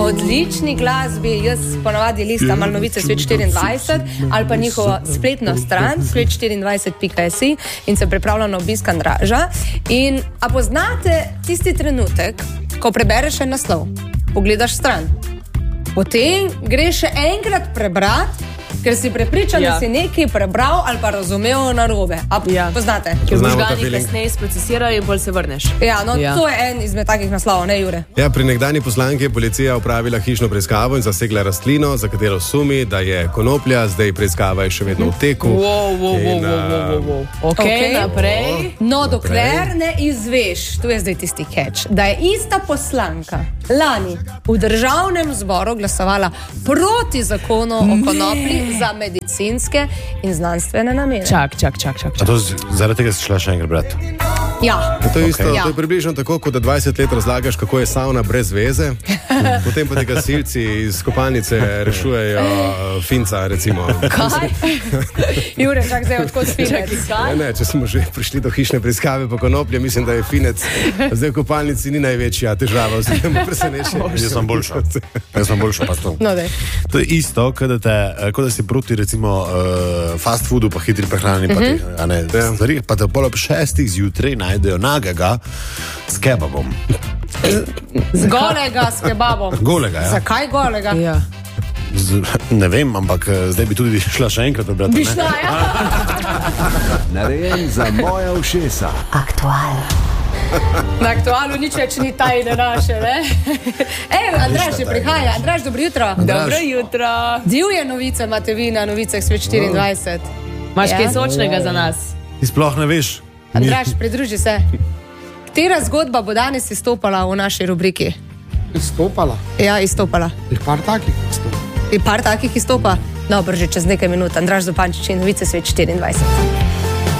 odlični glasbi. Jaz ponavadi listam ali novice Svet 24 ali pa njihovo spletno stran svet24.si in se pripravljam na obisk Andraža. In a poznate tisti trenutek, ko prebereš en naslov, pogledaš stran, potem greš še enkrat prebrati, ker si prepričan, da si nekaj prebral ali pa razumel narobe. Poznate? Ker možgani kasneje sprocesirajo in bolj se vrneš. To je en izmed takih naslovov, ne Jure? Ja, pri nekdanji poslanki je policija opravila hišno preiskavo in zasegla rastlino, za katero sumi, da je konoplja, zdaj preiskava je še vedno v teku. Naprej. No, dokler ne izveš, tu je zdaj tisti catch, da je ista poslanka lani v državnem zboru glasovala proti zakonu o konoplji za medicinske in znanstvene namene. Čak. A to zaradi tega si šla še enkrat brati? Ja. To je isto, to je približno tako, kot da 20 let razlagaš, kako je savna brez veze, potem pa ti gasilci iz kopalnice rešujejo finca, recimo. Kaj? Jure, čak zdaj odkot finec? Ne, če smo že prišli do hišne preiskave po konoplje, mislim, da je finec zdaj v kopalnici ni največja težava, oziroma presenečenje. Jaz sem boljša pa to. No, dej. To je isto, kot da si proti recimo fast foodu pa hitri prehrani pa teh, stvari, pa da pol ob 6 zjutraj najdejo nagega s kebabom. Golega s kebabom. Golega, ja. Zakaj golega? Ja. Ne vem, ampak zdaj bi tudi šla še enkrat obrati. Bi šla, ja. Narejen za moja ušesa. Na Aktualu nič več ni tajne naše, ne? Andraž je prihaja. Andraž, dobro jutro. Dobro jutro. Divje novice imate vi na novicah Svet 24. Imaš kaj sočnega za nas? Ti sploh ne veš. Andraž, pridruži se. Katera zgodba bo danes izstopala v naši rubriki? Izstopala? Ja, izstopala. Je par takih izstopa. Je par takih izstopa? Dobro, že čez nekaj minut. Andraž Zupančič in novice Svet 24.